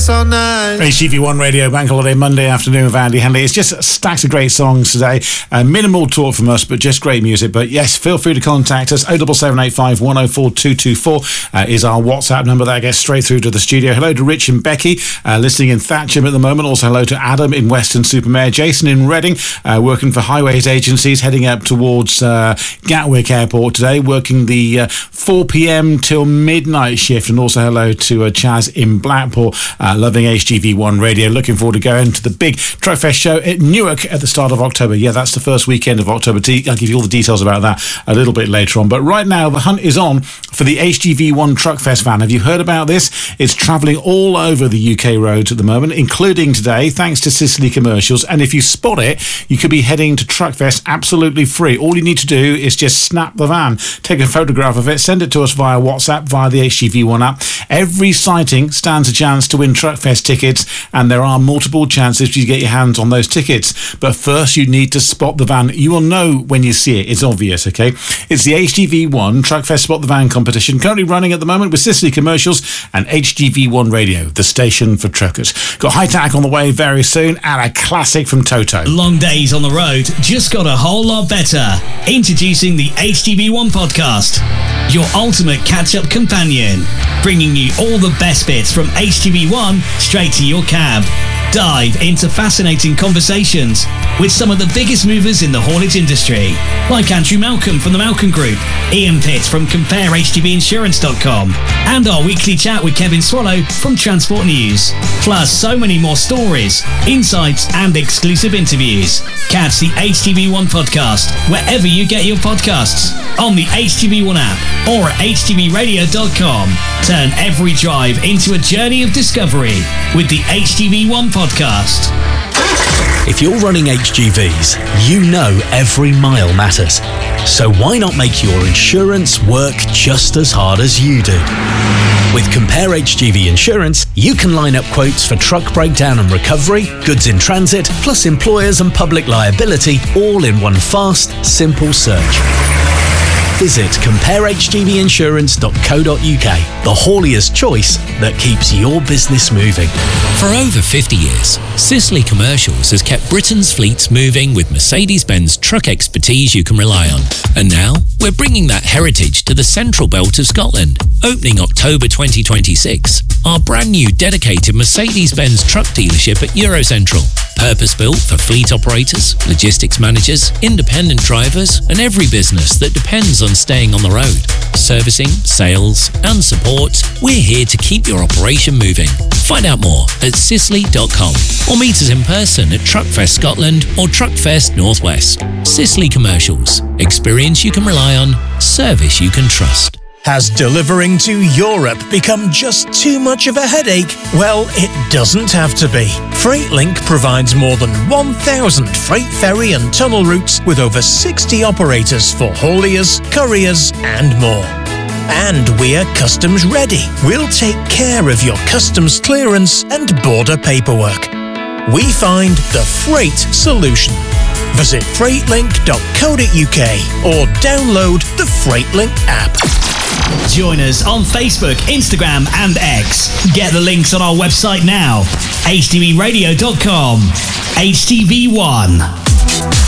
dance all night. HTV1 Radio Bank Holiday Monday afternoon with Andy Henley. It's just stacks of great songs today. Minimal talk from us, but just great music. But yes, feel free to contact us. 07785 104 224 is our WhatsApp number. That gets straight through to the studio. Hello to Rich and Becky, listening in Thatcham at the moment. Also hello to Adam in Weston-super-Mare. Jason in Reading, working for Highways Agencies, heading up towards Gatwick Airport today, working the 4 p.m. till midnight shift. And also hello to Chaz in Blackpool, loving HTV1 Radio. Looking forward to going to the big Truckfest show at Newark at the start of October. Yeah, that's the first weekend of October. I'll give you all the details about that a little bit later on. But right now, the hunt is on for the HTV1 Truckfest van. Have you heard about this? It's travelling all over the UK roads at the moment, including today, thanks to Sicily Commercials. And if you spot it, you could be heading to Truckfest absolutely free. All you need to do is just snap the van, take a photograph of it, send it to us via WhatsApp, via the HTV1 app. Every sighting stands a chance to win Truckfest tickets, and there are multiple chances for you to get your hands on those tickets. But first, you need to spot the van. You will know when you see it. It's obvious, okay? It's the HTV1 Truckfest Spot the Van competition, currently running at the moment with Sicily Commercials and HTV1 Radio, the station for truckers. Got High Tack on the way very soon, and a classic from Toto. Long days on the road just got a whole lot better. Introducing the HTV1 podcast, your ultimate catch-up companion, bringing you all the best bits from HTV1 straight to your cab. Dive into fascinating conversations with some of the biggest movers in the haulage industry, like Andrew Malcolm from the Malcolm Group, Ian Pitts from CompareHTVinsurance.com, and our weekly chat with Kevin Swallow from Transport News. Plus so many more stories, insights and exclusive interviews. Catch the HTV1 podcast wherever you get your podcasts, on the HTV1 app or at HTVRadio.com. Turn every drive into a journey of discovery with the HTV1 podcast. If you're running HGVs, you know every mile matters. So why not make your insurance work just as hard as you do? With Compare HGV Insurance, you can line up quotes for truck breakdown and recovery, goods in transit, plus employers and public liability, all in one fast, simple search. Visit CompareHGVinsurance.co.uk, the haulier's choice that keeps your business moving. For over 50 years, Sicily Commercials has kept Britain's fleets moving with Mercedes-Benz truck expertise you can rely on. And now, we're bringing that heritage to the central belt of Scotland. Opening October 2026, our brand new dedicated Mercedes-Benz truck dealership at Eurocentral. Purpose-built for fleet operators, logistics managers, independent drivers, and every business that depends on staying on the road. Servicing, sales, and support, we're here to keep your operation moving. Find out more at Sicily.com or meet us in person at Truckfest Scotland or Truckfest Northwest. Sicily Commercials. Experience you can rely on, service you can trust. Has delivering to Europe become just too much of a headache? Well, it doesn't have to be. FreightLink provides more than 1,000 freight ferry and tunnel routes with over 60 operators for hauliers, couriers and more. And we're customs ready. We'll take care of your customs clearance and border paperwork. We find the freight solution. Visit freightlink.co.uk or download the FreightLink app. Join us on Facebook, Instagram and X. Get the links on our website now. HTVRadio.com. HTV1.